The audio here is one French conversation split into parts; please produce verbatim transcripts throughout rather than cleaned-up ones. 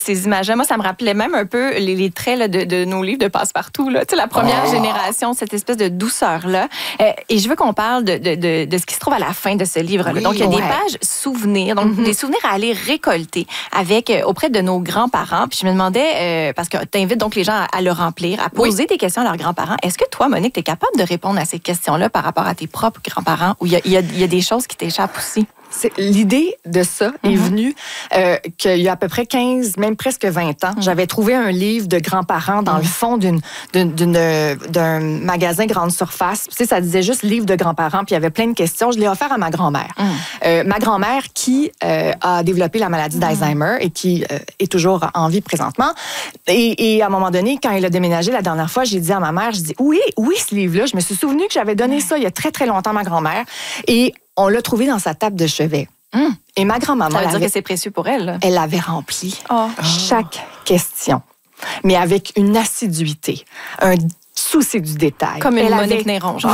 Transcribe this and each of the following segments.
ces images-là. Moi, ça me rappelait même un peu les, les traits là, de, de nos livres de Passe-Partout. Là. Tu sais, la première oh. génération, cette espèce de douceur-là. Euh, et je veux qu'on parle de, de, de, de ce qui se trouve à la fin de ce livre-là. Oui, donc, il y a ouais. des pages souvenirs, donc mm-hmm. des souvenirs à aller récolter avec, euh, auprès de nos grands-parents. Puis je me demandais, euh, parce que tu invites donc les gens à, à le remplir, à poser oui. des questions à leurs grands-parents. Est-ce que toi, Monique, tu es capable de répondre à ces questions-là par rapport à tes propres grands-parents ou il y a, y, a, y a des choses qui t'échappent aussi? C'est, l'idée de ça mm-hmm. est venue euh, qu'il y a à peu près quinze, même presque vingt ans. Mm-hmm. J'avais trouvé un livre de grands-parents dans mm-hmm. le fond d'une, d'une, d'une, d'un magasin grande surface. Tu sais, ça disait juste livre de grands-parents, puis il y avait plein de questions. Je l'ai offert à ma grand-mère. Mm-hmm. Euh, ma grand-mère qui euh, a développé la maladie mm-hmm. d'Alzheimer et qui euh, est toujours en vie présentement. Et, et à un moment donné, quand elle a déménagé la dernière fois, j'ai dit à ma mère, je dis oui, oui, ce livre-là, je me suis souvenu que j'avais donné ça il y a très, très longtemps à ma grand-mère. Et on l'a trouvé dans sa table de chevet. Mmh. Et ma grand-maman... Ça veut dire avait, que c'est précieux pour elle. Là. Elle avait rempli oh. chaque question, mais avec une assiduité, un souci du détail. Comme une elle Monique avait... Néron, genre.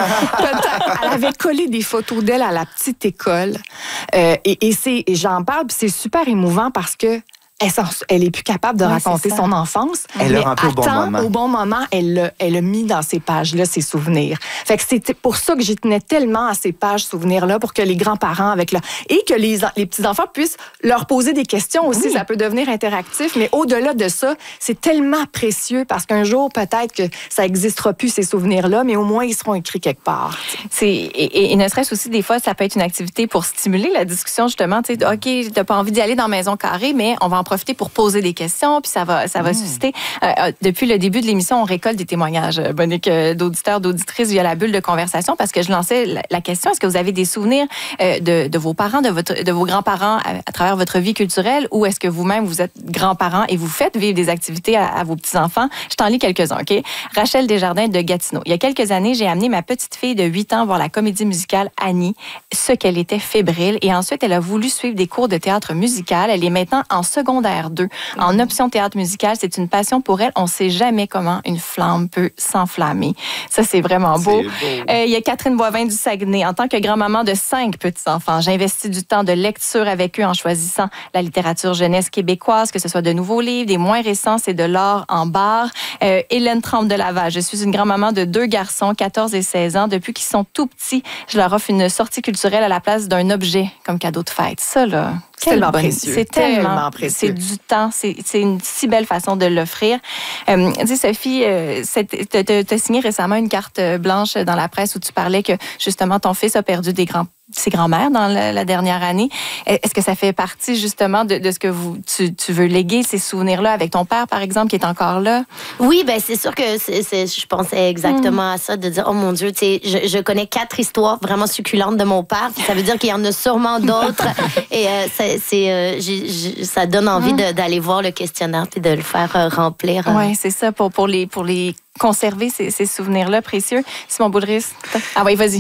Elle avait collé des photos d'elle à la petite école. Euh, et, et, c'est, et j'en parle, puis c'est super émouvant parce que Elle, elle est plus capable de oui, raconter son enfance. Elle l'a rempli au bon moment. Au bon moment, elle l'a, elle a mis dans ces pages-là ses souvenirs. Fait que c'était pour ça que j'y tenais tellement à ces pages souvenirs-là, pour que les grands-parents avec là et que les, les petits-enfants puissent leur poser des questions aussi. Oui. Ça peut devenir interactif, mais au-delà de ça, c'est tellement précieux parce qu'un jour, peut-être que ça n'existera plus, ces souvenirs-là, mais au moins, ils seront écrits quelque part. C'est, et, et ne serait-ce aussi, des fois, ça peut être une activité pour stimuler la discussion, justement. Tu sais, OK, t'as pas envie d'y aller dans Maison Carrée, mais on va en profiter pour poser des questions, puis ça va, ça va mmh. susciter. Euh, depuis le début de l'émission, on récolte des témoignages, Monique, d'auditeurs, d'auditrices via la bulle de conversation, parce que je lançais la, la question, est-ce que vous avez des souvenirs euh, de, de vos parents, de, votre, de vos grands-parents à, à travers votre vie culturelle, ou est-ce que vous-même, vous êtes grands-parents et vous faites vivre des activités à, à vos petits-enfants? Je t'en lis quelques-uns, OK? Rachel Desjardins de Gatineau. Il y a quelques années, j'ai amené ma petite fille de huit ans voir la comédie musicale Annie, ce qu'elle était fébrile, et ensuite, elle a voulu suivre des cours de théâtre musical. Elle est maintenant en secondaire deux. En option théâtre musical, c'est une passion pour elle. On ne sait jamais comment une flamme peut s'enflammer. Ça, c'est vraiment beau. C'est beau. Euh, il y a Catherine Boivin du Saguenay. En tant que grand-maman de cinq petits-enfants, j'investis du temps de lecture avec eux en choisissant la littérature jeunesse québécoise, que ce soit de nouveaux livres, des moins récents, c'est de l'or en barre. Euh, Hélène Trempe de Laval. Je suis une grand-maman de deux garçons, quatorze et seize ans. Depuis qu'ils sont tout petits, je leur offre une sortie culturelle à la place d'un objet comme cadeau de fête. Ça, là... C'est tellement précieux. C'est tellement précieux. C'est du temps. C'est, c'est une si belle façon de l'offrir. Euh, tu sais, Sophie, euh, tu as signé récemment une carte blanche dans la presse où tu parlais que, justement, ton fils a perdu des grands ses grands-mères dans la, la dernière année. Est-ce que ça fait partie justement de, de ce que vous, tu, tu veux léguer, ces souvenirs-là, avec ton père, par exemple, qui est encore là? Oui, ben c'est sûr que c'est, c'est, je pensais exactement mmh. à ça, de dire, oh mon Dieu, tu sais, je, je connais quatre histoires vraiment succulentes de mon père. Ça veut dire qu'il y en a sûrement d'autres. Et euh, c'est, c'est, euh, j'ai, j'ai, ça donne envie mmh. de, d'aller voir le questionnaire puis de le faire euh, remplir. Euh... Oui, c'est ça, pour, pour les... Pour les... conserver ces, ces souvenirs-là précieux. Simon Boulris. Ah oui, vas-y.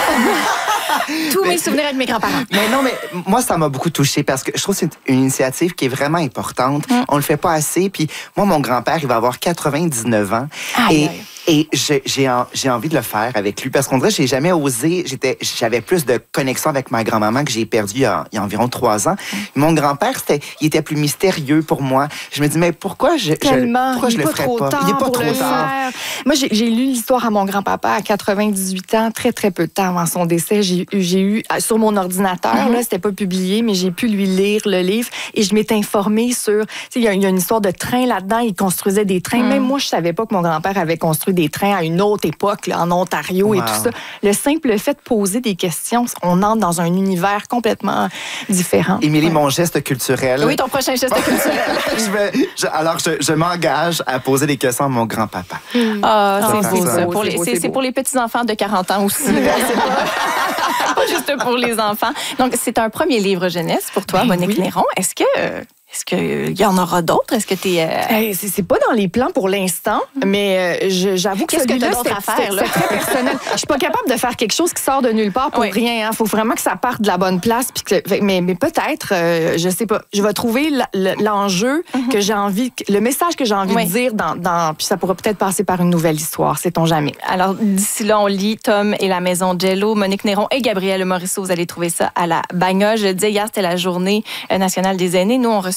Tous mes souvenirs avec mes grands-parents. Mais non, mais moi, ça m'a beaucoup touchée parce que je trouve que c'est une initiative qui est vraiment importante. Mm. On le fait pas assez. Puis moi, mon grand-père, il va avoir quatre-vingt-dix-neuf ans. Aïe, et aïe. Et j'ai, j'ai, j'ai envie de le faire avec lui parce qu'on dirait que j'ai jamais osé. J'étais, j'avais plus de connexion avec ma grand-maman que j'ai perdue il y a, il y a environ trois ans. Mm. Mon grand-père, c'était, il était plus mystérieux pour moi. Je me dis, mais pourquoi je, Tellement, je, pourquoi il je le ferais pas? Il n'est pas trop tard. Moi, j'ai, j'ai lu l'histoire à mon grand-papa à quatre-vingt-dix-huit ans, très, très peu de temps avant son décès. J'ai, j'ai eu, sur mon ordinateur, mm-hmm. là, c'était pas publié, mais j'ai pu lui lire le livre et je m'étais informée sur... Tu sais, il y, y a une histoire de train là-dedans. Il construisait des trains. Mm. Même moi, je savais pas que mon grand-père avait construit des trains à une autre époque, là, en Ontario wow. et tout ça. Le simple fait de poser des questions, on entre dans un univers complètement différent. Émilie, ouais. mon geste culturel... Oui, ton prochain geste culturel. je vais, je, alors, je, je m'engage à poser des questions à mon grand-papa. Mm. Ah, c'est, c'est beau, ça. Pour les, c'est, c'est, c'est pour les petits-enfants de quarante ans aussi. C'est pas, pas juste pour les enfants. Donc, c'est un premier livre jeunesse pour toi, ben, Monique oui. Néron. Est-ce que... Est-ce qu'il y en aura d'autres? Est-ce que tu es... Euh... Hey, c'est, c'est pas dans les plans pour l'instant, mais euh, je, j'avoue que Qu'est-ce que tu as d'autres à faire? Là? C'est très personnel. Je suis pas capable de faire quelque chose qui sort de nulle part pour oui. rien. Il hein. faut vraiment que ça parte de la bonne place. Puis que, mais, mais peut-être, euh, je sais pas, je vais trouver la, l'enjeu mm-hmm. que j'ai envie, le message que j'ai envie oui. de dire, dans, dans, puis ça pourra peut-être passer par une nouvelle histoire, sait-on jamais. Alors, d'ici là, on lit Tom et la Maison Jello, Monique Néron et Gabrielle Morisseau. Vous allez trouver ça à la Bagnole. Je disais hier, c'était la journée nationale des aînés. Nous, on reçoit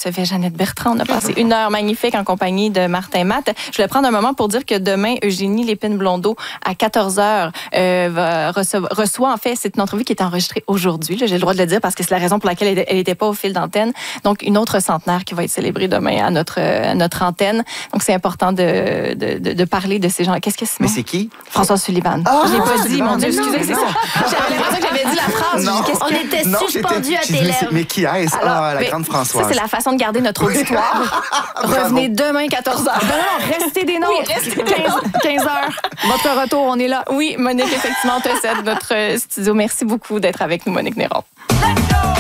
recevait Jeannette Bertrand. On a passé une heure magnifique en compagnie de Martin Matt. Je voulais prendre un moment pour dire que demain, Eugénie Lépine-Blondeau, à quatorze heures, euh, va recevoir, reçoit, en fait, c'est une entrevue qui est enregistrée aujourd'hui. Là, j'ai le droit de le dire parce que c'est la raison pour laquelle elle n'était pas au fil d'antenne. Donc, une autre centenaire qui va être célébrée demain à notre, à notre antenne. Donc, c'est important de, de, de, de parler de ces gens. Qu'est-ce que c'est? Mais c'est qui? François Sullivan. Oh, je l'ai pas dit, mon Dieu, non, excusez, c'est non. ça. J'avais l'impression que j'avais dit la phrase. Non. Qu'est-ce On que... était Non, suspendus à j'étais- tes mais, lèvres. mais qui est-ce? Alors, Ah, la mais grande Françoise. Ça, c'est la façon de garder notre auditoire. Revenez demain, quatorze heures. Non, non, restez des nôtres. Oui, restez. quinze heures. Votre retour, on est là. Oui, Monique, effectivement, on te cède notre studio. Merci beaucoup d'être avec nous, Monique Néron.